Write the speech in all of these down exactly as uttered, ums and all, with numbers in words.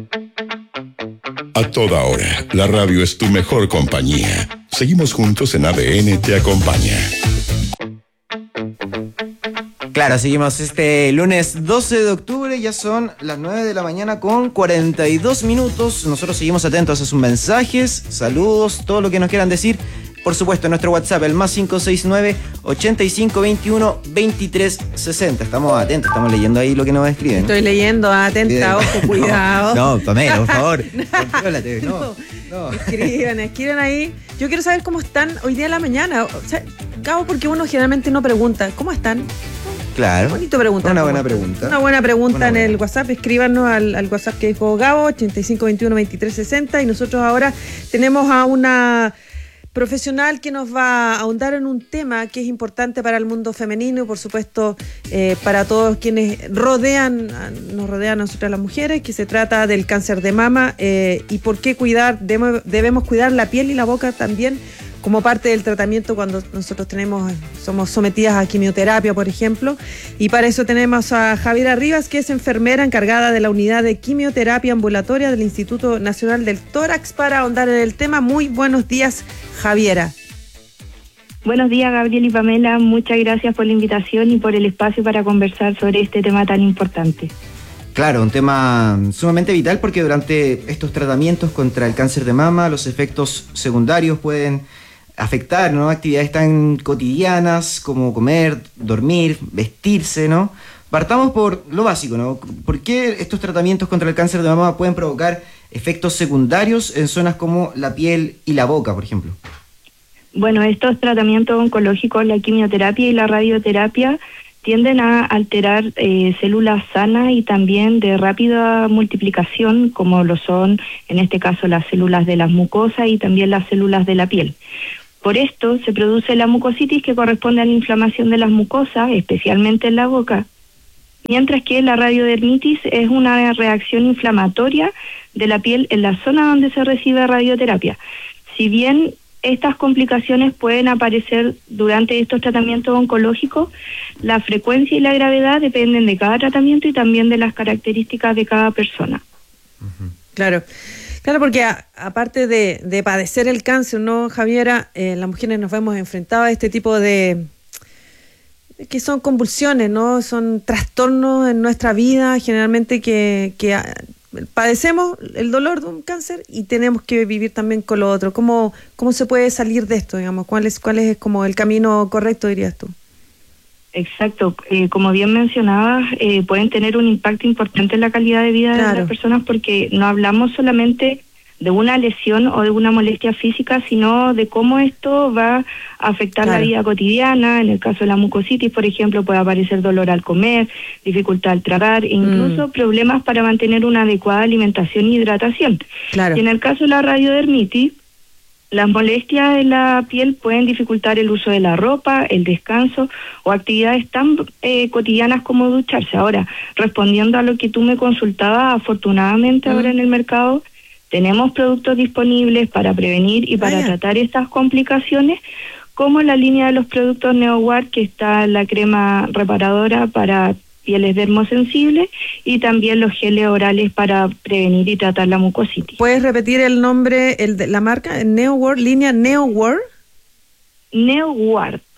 A toda hora, la radio es tu mejor compañía. Seguimos juntos en A D N Te Acompaña. Claro, seguimos este lunes doce de octubre, ya son las nueve de la mañana con cuarenta y dos minutos. Nosotros seguimos atentos a sus mensajes, saludos, todo lo que nos quieran decir. Por supuesto, en nuestro WhatsApp, el más cinco seis nueve, ochenta y cinco veintiuno, veintitrés sesenta. Estamos atentos, estamos leyendo ahí lo que nos escriben. Estoy leyendo, atenta, ojo, cuidado. No, Pamela, por favor. Contrólate, no, no, no. Escriban, escriban ahí. Yo quiero saber cómo están hoy día en la mañana. O sea, Gabo, porque uno generalmente no pregunta, ¿cómo están? Claro. Bonito pregunta. Una buena pregunta. Una buena pregunta Una en buena. el WhatsApp. Escríbanos al, al WhatsApp que dijo Gabo, ochenta y cinco veintiuno, veintitrés sesenta. Y nosotros ahora tenemos a una profesional que nos va a ahondar en un tema que es importante para el mundo femenino y por supuesto eh, para todos quienes rodean, nos rodean a nosotras las mujeres, que se trata del cáncer de mama eh, y por qué cuidar, debemos, debemos cuidar la piel y la boca también como parte del tratamiento cuando nosotros tenemos, somos sometidas a quimioterapia, por ejemplo. Y para eso tenemos a Javiera Rivas, que es enfermera encargada de la unidad de quimioterapia ambulatoria del Instituto Nacional del Tórax, para ahondar en el tema. Muy buenos días, Javiera. Buenos días, Gabriel y Pamela. Muchas gracias por la invitación y por el espacio para conversar sobre este tema tan importante. Claro, un tema sumamente vital porque durante estos tratamientos contra el cáncer de mama los efectos secundarios pueden afectar, ¿no?, actividades tan cotidianas como comer, dormir, vestirse, ¿no? Partamos por lo básico, ¿no? ¿Por qué estos tratamientos contra el cáncer de mama pueden provocar efectos secundarios en zonas como la piel y la boca, por ejemplo? Bueno, estos tratamientos oncológicos, la quimioterapia y la radioterapia, tienden a alterar eh, células sanas y también de rápida multiplicación, como lo son en este caso las células de las mucosas y también las células de la piel. Por esto se produce la mucositis, que corresponde a la inflamación de las mucosas, especialmente en la boca, mientras que la radiodermitis es una reacción inflamatoria de la piel en la zona donde se recibe radioterapia. Si bien estas complicaciones pueden aparecer durante estos tratamientos oncológicos, la frecuencia y la gravedad dependen de cada tratamiento y también de las características de cada persona. Claro, claro, porque a, aparte de, de padecer el cáncer, ¿no, Javiera? Eh, las mujeres nos vemos enfrentadas a este tipo de, que son convulsiones, ¿no? Son trastornos en nuestra vida, generalmente que, que padecemos el dolor de un cáncer y tenemos que vivir también con lo otro. ¿Cómo, cómo se puede salir de esto, digamos? ¿Cuál es, cuál es como el camino correcto, dirías tú? Exacto, eh, como bien mencionabas, eh, pueden tener un impacto importante en la calidad de vida Claro. de las personas, porque no hablamos solamente de una lesión o de una molestia física, sino de cómo esto va a afectar Claro. la vida cotidiana. En el caso de la mucositis, por ejemplo, puede aparecer dolor al comer, dificultad al tragar, e incluso Mm. problemas para mantener una adecuada alimentación y hidratación. Claro. Y en el caso de la radiodermitis, las molestias de la piel pueden dificultar el uso de la ropa, el descanso o actividades tan eh, cotidianas como ducharse. Ahora, respondiendo a lo que tú me consultabas, afortunadamente Mm. ahora en el mercado tenemos productos disponibles para prevenir y para Ah, ya. tratar estas complicaciones, como la línea de los productos NeoWard, que está la crema reparadora para pieles dermosensibles y también los geles orales para prevenir y tratar la mucositis. ¿Puedes repetir el nombre, el de la marca? NeoWord, línea NeoWord. NeoWard,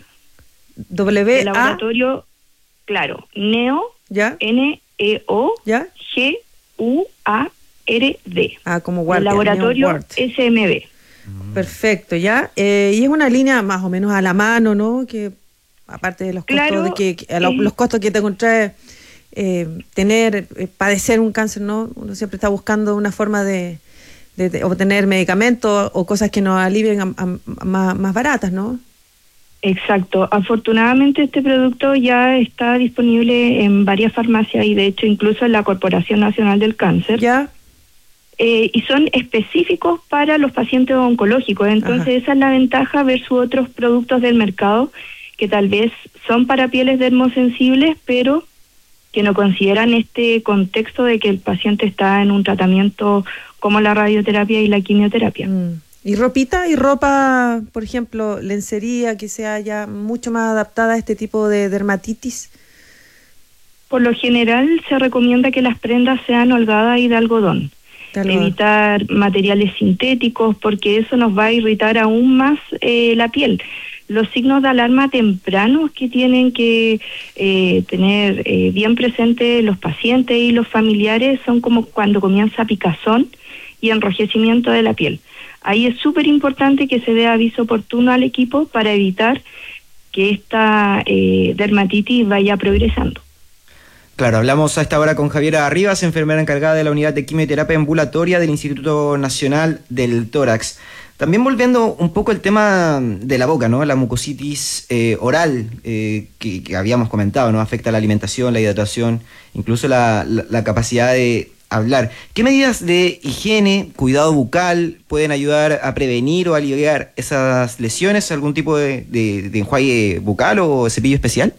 W el A. laboratorio, claro, Neo, ¿Ya? N E O ¿Ya? G U A R D. Ah, como El guardia. laboratorio NeoWord. S M B. Perfecto, ¿ya? Eh, y es una línea más o menos a la mano, ¿no? Que aparte de los costos, Claro, de que, que- a lo- eh. los costos que te contrae eh, tener, eh, padecer un cáncer, ¿no? Uno siempre está buscando una forma de, de, de obtener medicamentos o cosas que nos alivien a, a- a más, más baratas, ¿no? Exacto. Afortunadamente este producto ya está disponible en varias farmacias y de hecho incluso en la Corporación Nacional del Cáncer. ¿Ya? Eh, y son específicos para los pacientes oncológicos. Entonces Ajá. esa es la ventaja versus otros productos del mercado que tal vez son para pieles dermosensibles, pero que no consideran este contexto de que el paciente está en un tratamiento como la radioterapia y la quimioterapia. Mm. ¿Y ropita? ¿Y ropa, por ejemplo, lencería que sea ya mucho más adaptada a este tipo de dermatitis? Por lo general se recomienda que las prendas sean holgadas y de algodón. evitar materiales sintéticos, porque eso nos va a irritar aún más eh, la piel. Los signos de alarma tempranos que tienen que eh, tener eh, bien presentes los pacientes y los familiares son como cuando comienza picazón y enrojecimiento de la piel. Ahí es súper importante que se dé aviso oportuno al equipo para evitar que esta eh, dermatitis vaya progresando. Claro, hablamos a esta hora con Javiera Rivas, enfermera encargada de la unidad de quimioterapia ambulatoria del Instituto Nacional del Tórax. También volviendo un poco al tema de la boca, ¿no? La mucositis eh, oral eh, que, que habíamos comentado, ¿no? Afecta la alimentación, la hidratación, incluso la, la, la capacidad de hablar. ¿Qué medidas de higiene, cuidado bucal pueden ayudar a prevenir o aliviar esas lesiones? ¿Algún tipo de, de, de enjuague bucal o cepillo especial?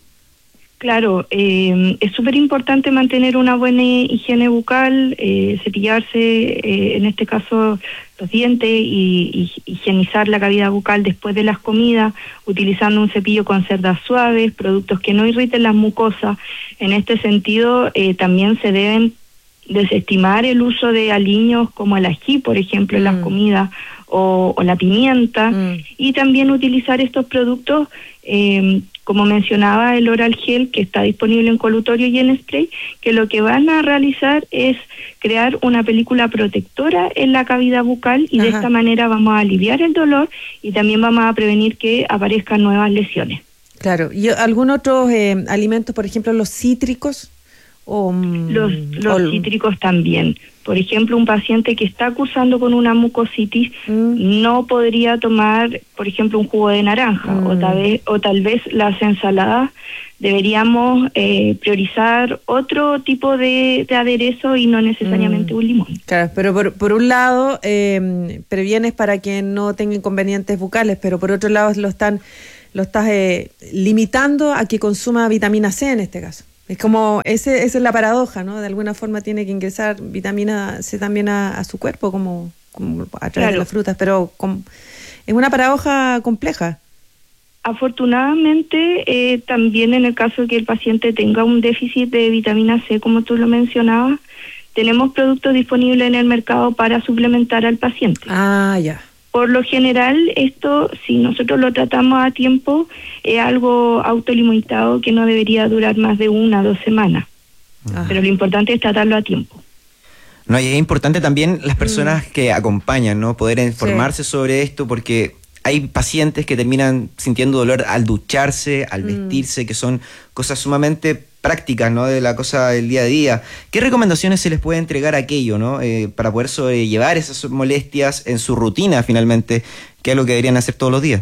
Claro, eh, es súper importante mantener una buena higiene bucal, eh, cepillarse, eh, en este caso los dientes, y, y higienizar la cavidad bucal después de las comidas, utilizando un cepillo con cerdas suaves, productos que no irriten las mucosas. En este sentido, eh, también se deben desestimar el uso de aliños como el ají, por ejemplo, mm. en las comidas, o, o la pimienta, mm. y también utilizar estos productos, eh, como mencionaba el Oral Gel, que está disponible en colutorio y en spray, que lo que van a realizar es crear una película protectora en la cavidad bucal, y Ajá. de esta manera vamos a aliviar el dolor y también vamos a prevenir que aparezcan nuevas lesiones. Claro. ¿Y algún otro eh, alimento, por ejemplo, los cítricos? O, los los o, cítricos también. Por ejemplo, un paciente que está cursando con una mucositis mm. no podría tomar, por ejemplo, un jugo de naranja, mm. o, tal vez, o tal vez las ensaladas. Deberíamos eh, priorizar otro tipo de, de aderezo y no necesariamente mm. un limón. Claro, pero por, por un lado eh, previenes para que no tenga inconvenientes bucales, pero por otro lado lo están lo estás eh, limitando a que consuma vitamina C en este caso. Es como, ese, esa es la paradoja, ¿no? De alguna forma tiene que ingresar vitamina C también a, a su cuerpo, como, como a través claro. de las frutas, pero con, es una paradoja compleja. Afortunadamente, eh, también en el caso de que el paciente tenga un déficit de vitamina C, como tú lo mencionabas, tenemos productos disponibles en el mercado para suplementar al paciente. Ah, ya. Por lo general, esto, si nosotros lo tratamos a tiempo, es algo autolimitado que no debería durar más de una o dos semanas. Ajá. Pero lo importante es tratarlo a tiempo. No, y es importante también las personas mm. que acompañan, ¿no? Poder informarse sí. sobre esto, porque hay pacientes que terminan sintiendo dolor al ducharse, al mm. vestirse, que son cosas sumamente prácticas, ¿no? De la cosa del día a día. ¿Qué recomendaciones se les puede entregar a aquello, ¿no? Eh, para poder sobrellevar esas molestias en su rutina, finalmente, que es lo que deberían hacer todos los días?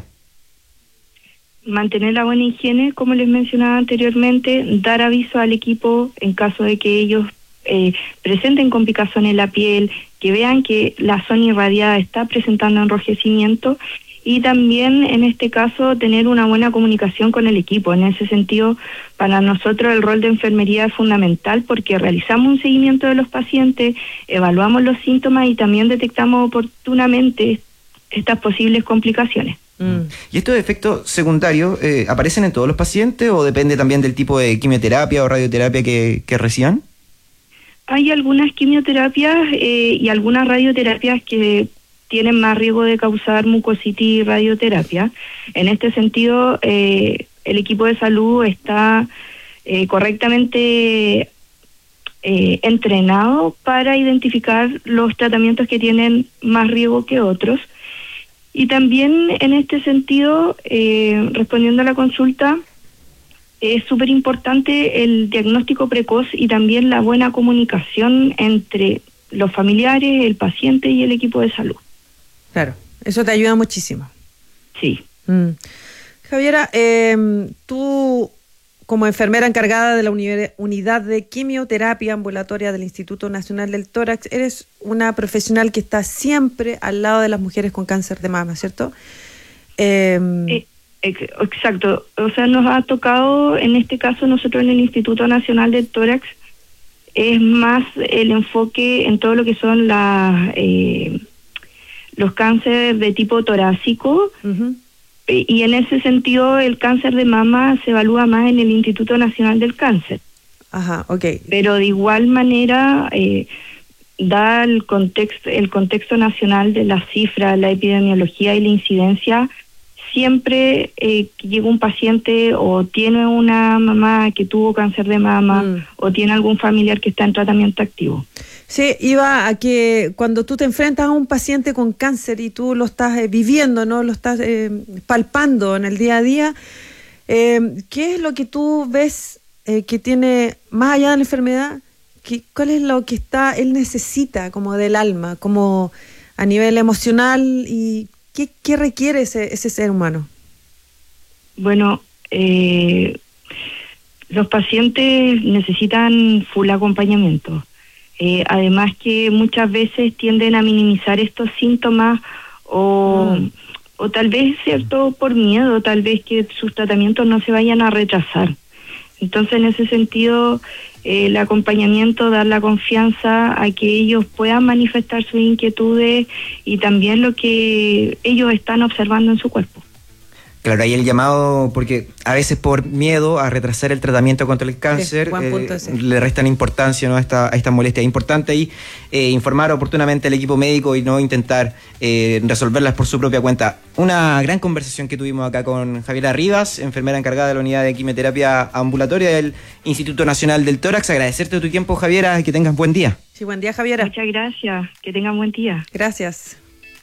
Mantener la buena higiene, como les mencionaba anteriormente, dar aviso al equipo en caso de que ellos eh, presenten con picazón en la piel, que vean que la zona irradiada está presentando enrojecimiento, y también en este caso tener una buena comunicación con el equipo. En ese sentido, para nosotros el rol de enfermería es fundamental, porque realizamos un seguimiento de los pacientes, evaluamos los síntomas y también detectamos oportunamente estas posibles complicaciones. Mm. ¿Y estos efectos secundarios eh, aparecen en todos los pacientes o depende también del tipo de quimioterapia o radioterapia que, que reciban? Hay algunas quimioterapias eh, y algunas radioterapias que tienen más riesgo de causar mucositis y radioterapia. En este sentido, eh, el equipo de salud está eh, correctamente eh, entrenado para identificar los tratamientos que tienen más riesgo que otros. Y también en este sentido, eh, respondiendo a la consulta, es súper importante el diagnóstico precoz y también la buena comunicación entre los familiares, el paciente y el equipo de salud. Claro, eso te ayuda muchísimo. Sí. Mm. Javiera, eh, tú como enfermera encargada de la uni- unidad de quimioterapia ambulatoria del Instituto Nacional del Tórax, eres una profesional que está siempre al lado de las mujeres con cáncer de mama, ¿cierto? Eh, eh, exacto. O sea, nos ha tocado, en este caso nosotros en el Instituto Nacional del Tórax, es más el enfoque en todo lo que son las... Eh, los cánceres de tipo torácico, uh-huh. y, y en ese sentido el cáncer de mama se evalúa más en el Instituto Nacional del Cáncer. Ajá, okay. Pero de igual manera, eh, da el contexto, el contexto nacional de las cifras, la epidemiología y la incidencia, siempre eh, que llega un paciente o tiene una mamá que tuvo cáncer de mama mm. o tiene algún familiar que está en tratamiento activo. Sí, iba a que cuando tú te enfrentas a un paciente con cáncer y tú lo estás eh, viviendo, ¿no? Lo estás eh, palpando en el día a día, eh, ¿qué es lo que tú ves eh, que tiene, más allá de la enfermedad, que, cuál es lo que está él necesita como del alma, como a nivel emocional, y qué, qué requiere ese, ese ser humano? Bueno, eh, los pacientes necesitan full acompañamiento. Eh, además que muchas veces tienden a minimizar estos síntomas o, mm. o tal vez, cierto, por miedo, tal vez que sus tratamientos no se vayan a retrasar. Entonces, en ese sentido, eh, el acompañamiento, dar la confianza a que ellos puedan manifestar sus inquietudes y también lo que ellos están observando en su cuerpo. Claro, ahí el llamado, porque a veces por miedo a retrasar el tratamiento contra el cáncer, sí, punto, eh, sí. le restan importancia, ¿no?, a esta, a esta molestia. Es importante ahí eh, informar oportunamente al equipo médico y no intentar eh, resolverlas por su propia cuenta. Una gran conversación que tuvimos acá con Javiera Rivas, enfermera encargada de la unidad de quimioterapia ambulatoria del Instituto Nacional del Tórax. Agradecerte tu tiempo, Javiera, y que tengas buen día. Sí, buen día, Javiera. Muchas gracias, que tengan buen día. Gracias.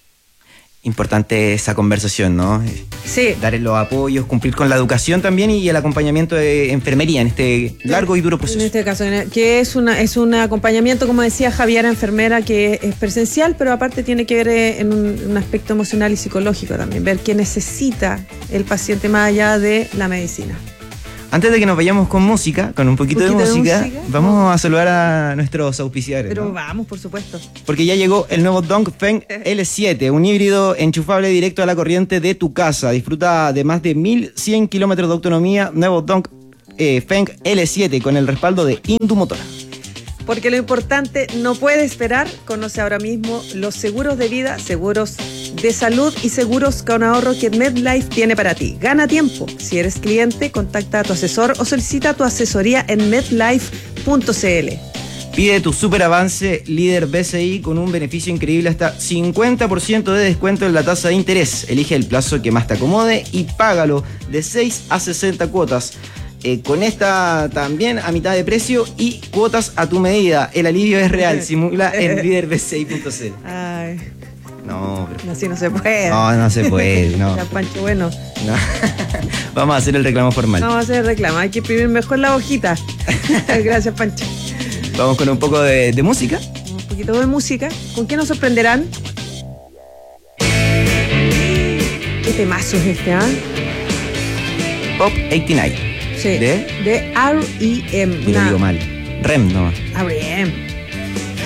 Importante esa conversación, ¿no? Sí. Dar los apoyos, cumplir con la educación también y el acompañamiento de enfermería en este largo y duro proceso. En este caso, que es una es un acompañamiento, como decía Javiera, enfermera, que es presencial, pero aparte tiene que ver en un, un aspecto emocional y psicológico también, ver qué necesita el paciente más allá de la medicina. Antes de que nos vayamos con música, con un poquito, un poquito de, música, de música, vamos no. a saludar a nuestros auspiciadores. Pero ¿no? vamos, por supuesto. Porque ya llegó el nuevo Dongfeng L siete, un híbrido enchufable directo a la corriente de tu casa. Disfruta de más de mil cien kilómetros de autonomía. Nuevo Dongfeng L siete con el respaldo de Indumotora. Porque lo importante no puede esperar. Conoce ahora mismo los seguros de vida, seguros de salud y seguros con ahorro que MedLife tiene para ti. Gana tiempo. Si eres cliente, contacta a tu asesor o solicita tu asesoría en medlife punto c l. Pide tu super avance líder B C I con un beneficio increíble, hasta cincuenta por ciento de descuento en la tasa de interés. Elige el plazo que más te acomode y págalo de seis a sesenta cuotas. Eh, con esta también a mitad de precio y cuotas a tu medida. El alivio es real. Simula en líder b c i punto c l. Ay. No, pero... así no se puede. No, no se puede. No. Ya, Pancho, bueno. No. Vamos a hacer el reclamo formal. Vamos a hacer el reclamo. Hay que imprimir mejor la hojita. Gracias, Pancho. Vamos con un poco de, de música. Un poquito de música. ¿Con qué nos sorprenderán? ¿Qué temazo es este, ah? ¿eh? Pop ochenta y nueve. Sí. ¿De? De R E M. Yo lo digo mal. R E M nomás. R E M.